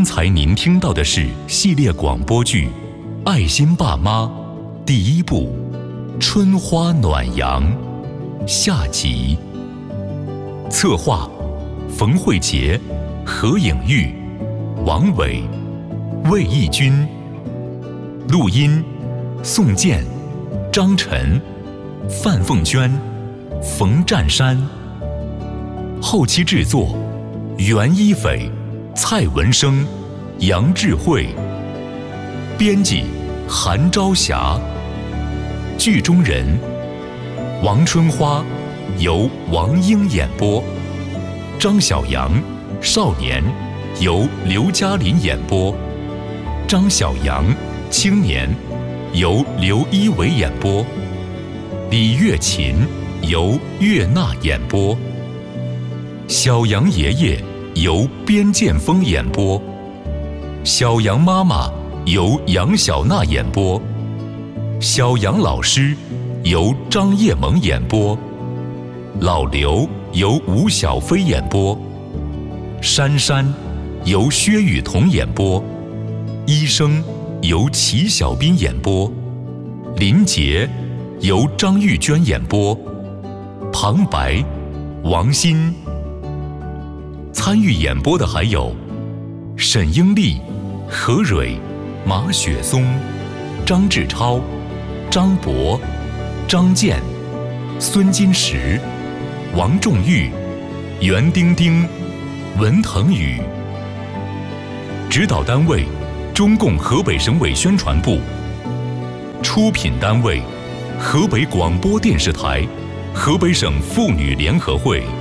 才您听到的是系列广播剧《爱心爸妈》第1部《春花暖阳》下集。策划：冯慧杰、何颖玉、王伟、魏义军。录音：宋健、张晨、范凤娟、冯占山。后期制作：袁一斐、蔡文生、杨智慧。编辑：韩朝霞。剧中人：王春花由王英演播，张小阳少年由刘嘉林演播，张小阳青年由刘一伟演播，李月琴由岳娜演播，小杨爷爷由边建峰演播，小杨妈妈由杨小娜演播，小杨老师由张叶萌演播，老刘由吴小飞演播，珊珊由薛雨桐演播，医生由齐小斌演播，林杰由张玉娟演播，旁白王鑫。参与演播的还有沈英丽、何蕊、马雪松、张志超、张博、张健、孙金石、王仲玉、袁丁丁、文腾宇。指导单位：中共河北省委宣传部。出品单位：河北广播电视台、河北省妇女联合会。